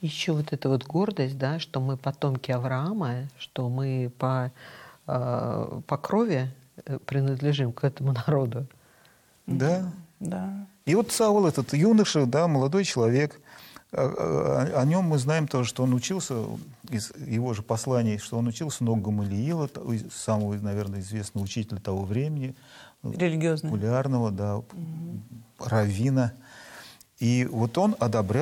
Еще вот эта вот гордость, да, что мы потомки Авраама, что мы по крови принадлежим к этому народу. Да. Да. И вот Саул, этот юноша, да, молодой человек, о нем мы знаем тоже, что он учился, из его же посланий, что он учился у Гамалиила, самого, наверное, известного учителя того времени. Религиозного. Популярного, да, раввина. И вот он одобрял